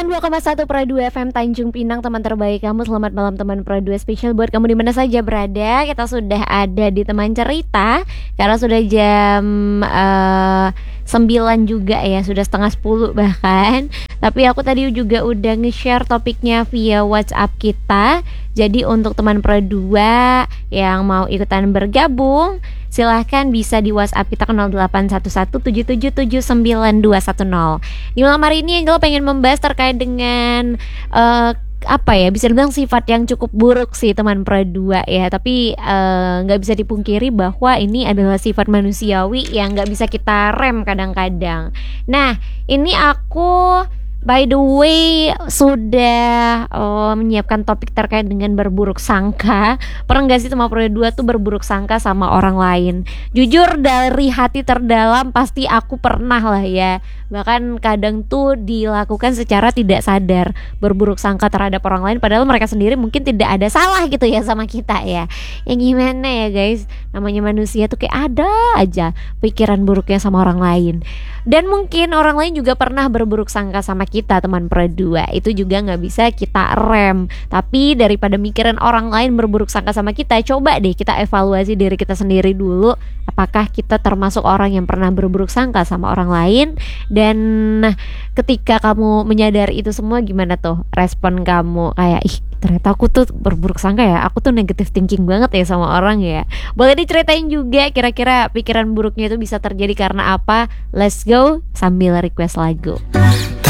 92,1 Pro 2 FM Tanjung Pinang, teman terbaik kamu. Selamat malam teman Pro 2, spesial buat kamu di mana saja berada. Kita sudah ada di teman cerita karena sudah jam 9 juga ya, sudah setengah 10 bahkan. Tapi aku tadi juga udah nge-share topiknya via WhatsApp kita. Jadi untuk teman Pro 2 yang mau ikutan bergabung, silahkan bisa di WhatsApp kita ke 081177792210. Di malam hari ini Angel pengen membahas terkait dengan bisa dibilang sifat yang cukup buruk sih teman Pro 2 ya. Tapi nggak bisa dipungkiri bahwa ini adalah sifat manusiawi yang nggak bisa kita rem kadang-kadang. Nah, ini aku by the way sudah menyiapkan topik terkait dengan berburuk sangka. Pernah gak sih teman Pro 2 tuh berburuk sangka sama orang lain? Jujur dari hati terdalam pasti aku pernah lah ya. Bahkan kadang tuh dilakukan secara tidak sadar, berburuk sangka terhadap orang lain padahal mereka sendiri mungkin tidak ada salah gitu ya sama kita ya. Yang gimana ya guys, namanya manusia tuh kayak ada aja pikiran buruknya sama orang lain. Dan mungkin orang lain juga pernah berburuk sangka sama kita teman Pro 2. Itu juga gak bisa kita rem. Tapi daripada mikirin orang lain berburuk sangka sama kita, coba deh kita evaluasi diri kita sendiri dulu. Apakah kita termasuk orang yang pernah berburuk sangka sama orang lain? Dan ketika kamu menyadari itu semua, gimana tuh respon kamu? Kayak ternyata aku tuh berburuk sangka ya, aku tuh negative thinking banget ya sama orang ya. Boleh diceritain juga kira-kira pikiran buruknya itu bisa terjadi karena apa? Let's go sambil request lagu.